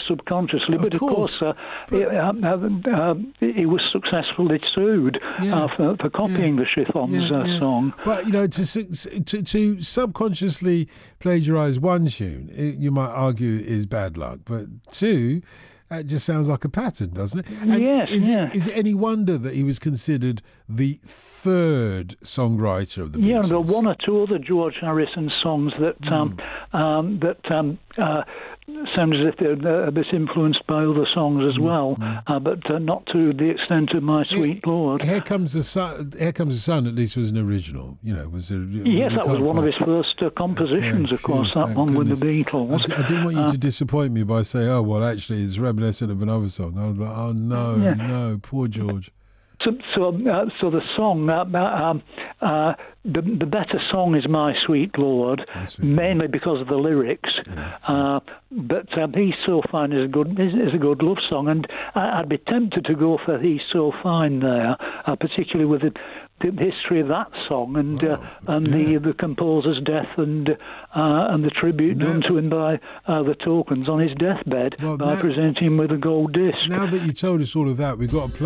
subconsciously. But of course, he was successfully sued for copying the Chiffons song. But to subconsciously plagiarise one tune, you might argue is bad luck. But two, it just sounds like a pattern, doesn't it? And is it any wonder that he was considered the third songwriter of the Beatles? Yeah, there are one or two other George Harrison songs that sound as if they're a bit influenced by other songs as well, but not to the extent of My Sweet Lord. Here Comes the Sun. Here Comes the Sun. At least was an original. That was one of his first compositions. Of course, that one with the Beatles. I didn't want you to disappoint me by saying, "Oh, well, actually, it's reminiscent of another song." I was like, "Oh no, poor George." So the song, the better song is My Sweet Lord, mainly because of the lyrics. But He's So Fine is a good love song, and I'd be tempted to go for He's So Fine there, particularly with the history of that song and the composer's death and the tribute done to him by the Tokens on his deathbed by presenting him with a gold disc. Now that you told us all of that, we've got to play